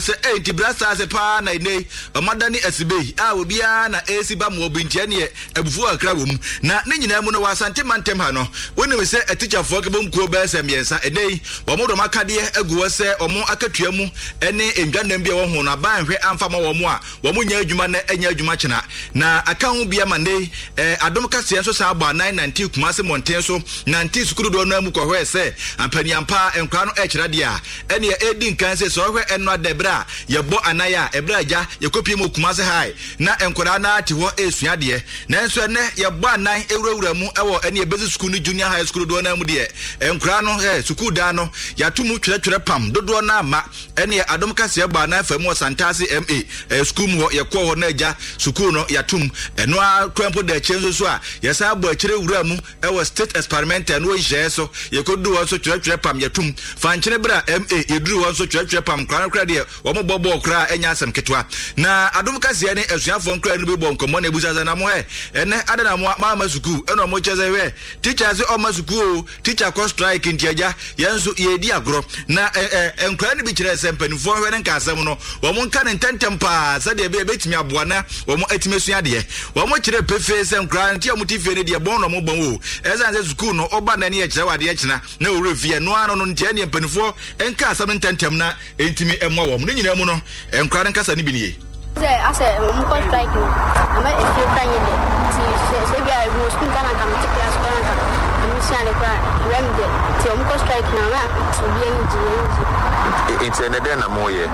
se enti brasa se pa na nei omadani asibe a obia na esiba mo obintia ne ebufu akra wom na ne nyina mu no wasante mantem ha no wonim se teacher for kebom ko be se miensa nei omodo makade aguwo se omo akatua mu ene endwanam bia wo ho na ban hwe amfa ma wo mo a wo mo nya adwuma na enya adwuma chena na aka ho bia ma nei adom kase so sa agba 990 kumase monten so 90 sukuru do na mu ko hwe se ampani ampa enkra no ekira dia ene edi nkan se so hwe eno adebra yebo anaya ebraja yekopi mu kumase hai na enkora na ati ho esuade na enso ne yebo anan ewurawura mu ewo ene ebezi school junior high school do na mu de enkora no school da no yatumu twere pam dodo na ama ene adom kase agba na famu santase ma school mu yekọ ho na aja school no yatum eno a kwempo de chenzo so a yesa agba akire wura mu ewo state experimental no je so yekodu wo so twere pam yatum fanchire bra ma yeduru wo so twere pam kra de wo bobo kra enya asem ketwa na adom kase ne asuafo nkra no be bo nkomo na ebusaza na mo ene ade na mo ma school eno mo cheze we teachers o ma school teacher cost strike ntiaja yenso yedi agro na enkra ne bi kire sempanifo hwe ne nka asem no wo mo nka ne ntentempa sa de be betimi aboana wo mo atimesu de wo mo kire pefe se nkra ntia mo tifie ne de bon no mo bon wo ezan se school no oba na ne ye kire wade ye kina na wo refie no ano no ntia ne mpanifo enka asem ntentem na entimi emwa wo mo nyina mu no enkra ne kasa ne bi ne ase mo ko strike no ama e fi tanye de se bia mo school kana kam ti class kana kam mo sia le kwa remde ti mo ko strike na ma so bia ni ji it's another na mo ye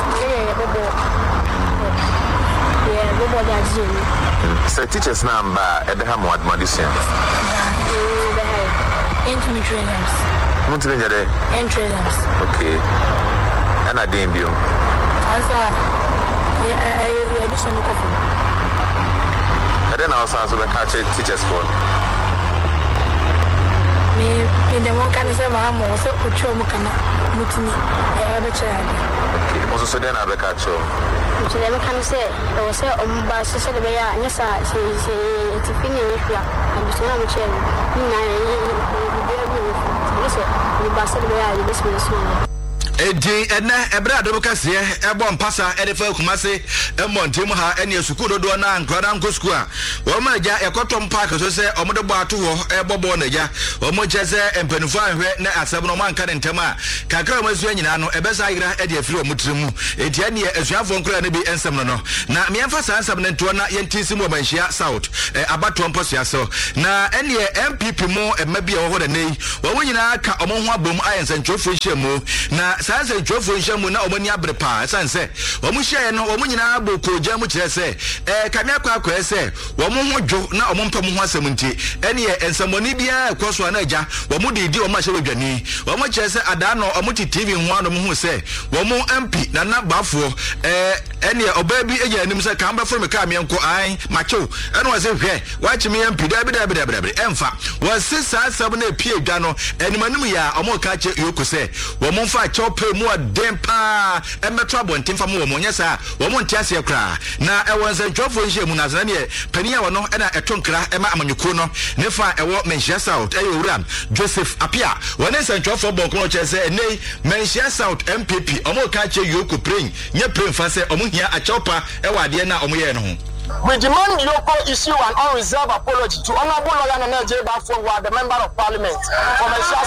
bobo da ji so teachers na mba e be ha mo admonition entry trainers mo ti nja de trainers okay ana dem bio asa I just want to coffee. I don't know how to catch teachers for. Me in the one can say my mom so ucho mukana mutini e okay also so then I be catch you. So them can say o say omba so say be ya nyasa say tifini wifia and so na mo che ni na so ni ba say be ya this me so Edi ena ebra adom kase ebo mpasa edefa kumase emontem ha ene suku dodo na ankrada nko suku a wo ma ja ekotom park so se omodo bo ato ho ebobo na ja wo mo chese empanifo anhwe na asem no manka ne ntem a kakra masu anyina no ebesa yira ede afiri o mutremu edi ene asuafo nkra na bi ensem no na me emfasa ansem ne nto na yentisi mo banhia south abato mposia so na ene MPP mo emabi wo ho da nei wo nyina ka omo ho abom ayense ntwofo hyiamu na sanse ntwofo hyiamu na omani abrepa sanse wo mo hye no wo nyina aboko gya mu kire se kamia kwa se wo mo ho dwo na omo mpam ho asem nti ene ensamoni bia ekoso na agya wo mo didi wo ma hye wadwani wo mo kire se ada no omo ti TV ho ano mo hu se wo mo MP na na bafo ene oba bi agya anim se kan ba from ka me enko ai macho ene wo se hwe wa chi me MP da bi emfa wo se sa sab na pie dwa no enimanimu ya omo ka che yoku se wo mo fa chope mu adempa emetro abonten fa mo wo mo nyesa wo mo ntiase kra na ewo se ntwofo nhye mu na zana ne pania wo no na etonkra ema amanyuko no ne fa ewo Menhia South Uram Joseph Apia wona se ntwofo bonko no chese nei Menhia South MPP omo ka che yoku prin nye prin fa se omo hia achopa ewo ade na omo ye no ho. We demand Yoko issue an unreserved apology to Honorable Lawyer Nana J. Bafo, the Member of Parliament for Menhia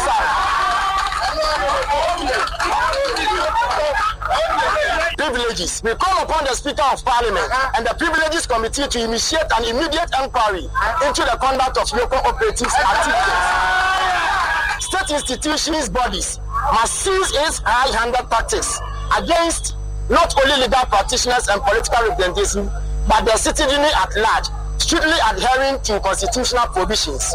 South. Privileges. We call upon the Speaker of Parliament and the Privileges Committee to initiate an immediate inquiry into the conduct of Yoko operatives activities. State institutions bodies must cease its high-handed tactics against not only legal practitioners and political representation, but the citizenry at large, strictly adhering to constitutional provisions.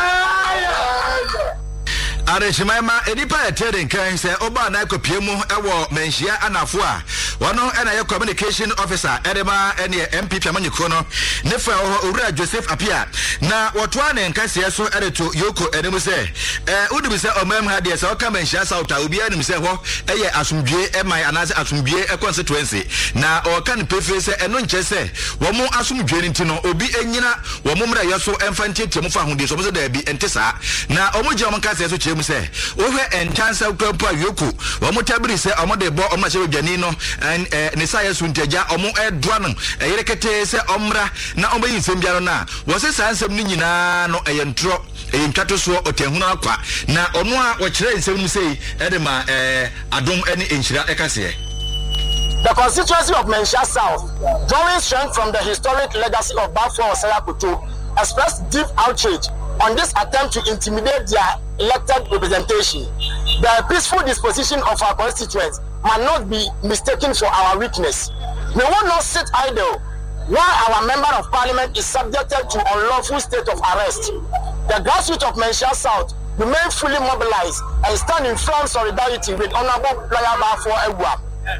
Areshimama edipa etere nkan se oba na kopiemu ewo Menhia anafo a wono na ye communication officer edema ene MPP amanyiko no ne fa owura Joseph Apia na wotoa ne nkase so ereto Yoko enem se udim se omam ha de se o ka Menhia South a obi anim se ho eye asomdwe eman anase asomdwe constituency na o ka ne pefe se eno nche se wo mo asomdwe nti no obi enyina wo mo mra ye so emfa ntietie mo fa hode so mo se da bi ente saa na o mo je o nkase so nsem se wo hwe entansa kwampa yoku wo motabiri se omode bo omna che dwani no ne sa yesu ntagia omo edoa no yerekete se omra na omayi nsem bia no na wo se sa nsem ni nyina no eyentro eyintwato so otehunu akwa na ono a wo kire nsem ni sei edema adom ene enhira ekase. The constituency of Menchia South, drawing strength from the historic legacy of Balfour Osayakutu, expressed deep outrage on this attempt to intimidate their elected representation. The peaceful disposition of our constituents might not be mistaken for our weakness. We will not sit idle while our member of parliament is subjected to unlawful state of arrest. The grassroots of Menchia South remain fully mobilized and stand in firm solidarity with Honorable Lawyer Balfour Egua.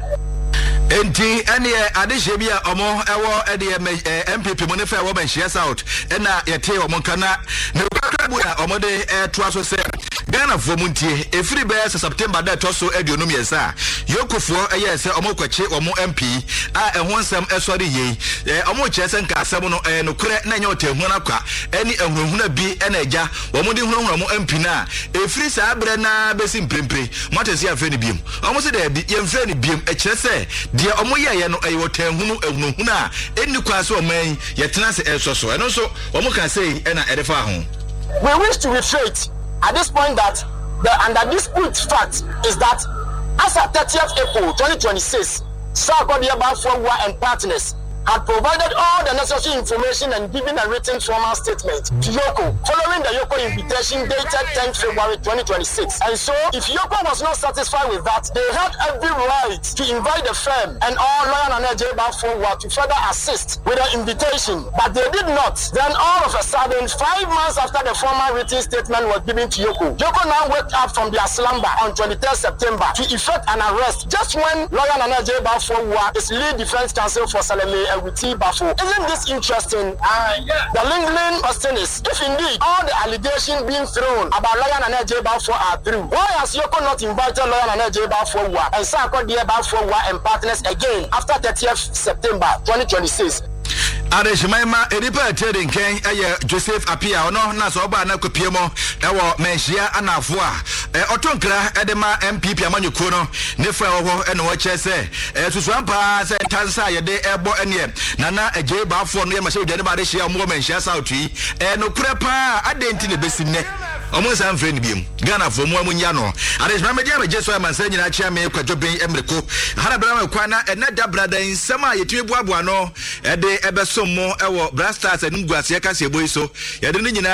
Enti ene adehye bia omo ewo ede MPP mo ne fa ewo Menchia South na yete omo kana ne kwakrabu ya omo de toa so se Ghana fo muntie efiri be September da toso aduonum yesa yokofo eye se omo kwache omo MP a ehon nsem esori ye omo chese nka asem no no kure na nya otehu na kwa eni ehunhuna bi na eja omo de hunhuna omo MP na efiri sa abre na besi mprempre motesi afa ni biem omo se de bi yemfre ni biem echese de omo ye no ayo tehunu ehunhuna eni kwa so oman yetena se esoso eno so omo kan sei na edefa ho. We wish to reiterate at this point that the under dispute fact is that as of 30th April 2026, Sarkodie Balfour and partners had provided all the necessary information and given a written formal statement to Yoko following the Yoko invitation dated 10th February 2026. And so, if Yoko was not satisfied with that, they had every right to invite the firm and all Lawyer Nana J. Balfour to further assist with the invitation. But they did not. Then all of a sudden, 5 months after the formal written statement was given to Yoko, Yoko now woke up from their slumber on 23rd September to effect an arrest just when Lawyer Nana J. Balfour is lead defense counsel for Salome with Bafo. Isn't this interesting? The lingering question is, if indeed all the allegations being thrown about Lawyer Nana J. Bafo are true, why has Yoko not invited Lawyer Nana J. Bafo and Sarkodie Balfour and partners again after 30th September 2026? Adeshmaima edipa trading ken Joseph Apia ono na so ba na kopiemo ewo Menchia anafo a otonkra edema MPP amanyuko no ne fa wo ene wo chese susuampa se tansa yede ebo ene nana J. Balfour no ye mahye dwane ba de hia mo Menchia South yi no prepa adenti ne besinne omo san friend biem Ghana fo mo amunya no Adeshmaima dia be jeso amansa nyina chia me kwadwoben emreko hana bra kwa na ena da brada nsema yetue buabua no ede ebe somo ewo Brastars enum guase ka se boy so yede no nyina